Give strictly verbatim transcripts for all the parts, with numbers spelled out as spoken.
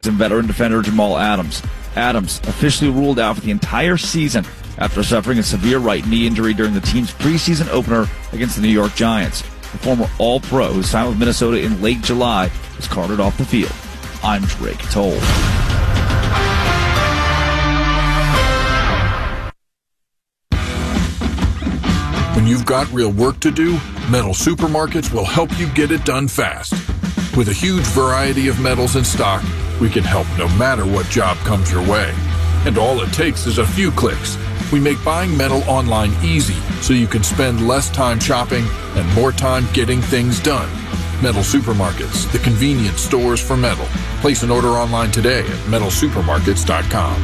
and veteran defender Jamal Adams. Adams officially ruled out for the entire season after suffering a severe right knee injury during the team's preseason opener against the New York Giants. The former All-Pro who signed with Minnesota in late July was carted off the field. I'm Drake Toll. When you've got real work to do, Metal Supermarkets will help you get it done fast. With a huge variety of metals in stock, we can help no matter what job comes your way. And all it takes is a few clicks. We make buying metal online easy so you can spend less time shopping and more time getting things done. Metal Supermarkets, the convenient stores for metal. Place an order online today at metal supermarkets dot com.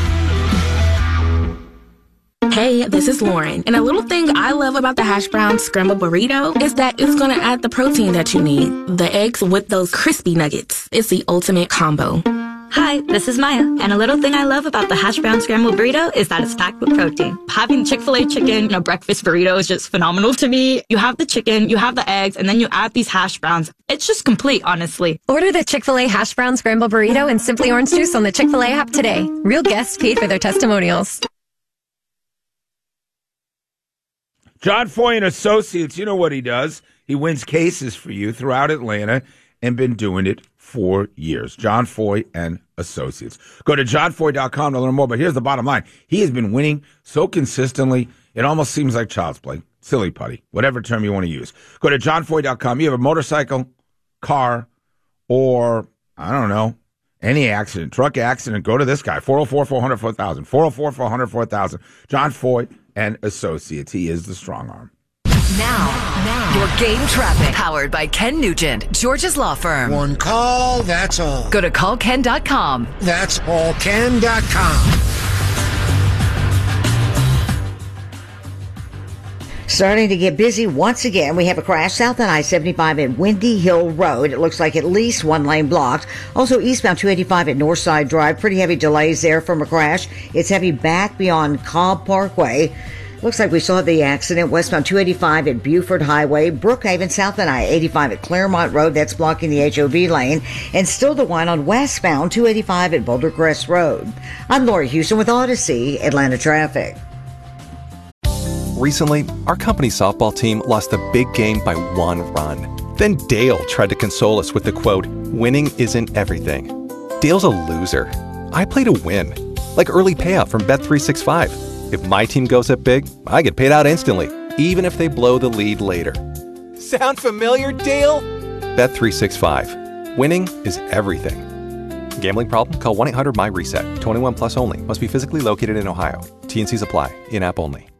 Hey, this is Lauren, and a little thing I love about the hash brown scrambled burrito is that it's going to add the protein that you need. The eggs with those crispy nuggets. It's the ultimate combo. Hi, this is Maya, and a little thing I love about the hash brown scrambled burrito is that it's packed with protein. Having Chick-fil-A chicken in a breakfast burrito is just phenomenal to me. You have the chicken, you have the eggs, and then you add these hash browns. It's just complete, honestly. Order the Chick-fil-A hash brown scrambled burrito and Simply Orange Juice on the Chick-fil-A app today. Real guests paid for their testimonials. John Foy and Associates, you know what he does. He wins cases for you throughout Atlanta and been doing it for years. John Foy and Associates. Go to john foy dot com to learn more, but here's the bottom line. He has been winning so consistently, it almost seems like child's play. Silly putty, whatever term you want to use. Go to john foy dot com. You have a motorcycle, car, or, I don't know, any accident, truck accident, go to this guy, four oh four, four hundred, four thousand, four oh four, four hundred, four thousand. John Foy and Associates. He is the strong arm. Now, now, your game traffic. Powered by Ken Nugent, George's Law Firm. One call, that's all. Go to call ken dot com. That's all ken dot com. Starting to get busy once again. We have a crash south on I seventy-five at Windy Hill Road. It looks like at least one lane blocked. Also eastbound two eighty-five at Northside Drive. Pretty heavy delays there from a crash. It's heavy back beyond Cobb Parkway. Looks like we still have the accident westbound two eighty-five at Buford Highway, Brookhaven south on I eighty-five at Claremont Road. That's blocking the H O V lane. And still the one on westbound two eighty-five at Boulder Crest Road. I'm Lori Houston with Odyssey Atlanta Traffic. Recently, our company's softball team lost a big game by one run. Then Dale tried to console us with the quote, "Winning isn't everything." Dale's a loser. I play to win. Like early payout from Bet three sixty-five. If my team goes up big, I get paid out instantly, even if they blow the lead later. Sound familiar, Dale? Bet three sixty-five. Winning is everything. Gambling problem? Call one eight hundred M Y RESET. twenty-one plus only. Must be physically located in Ohio. T and C's apply. In-app only.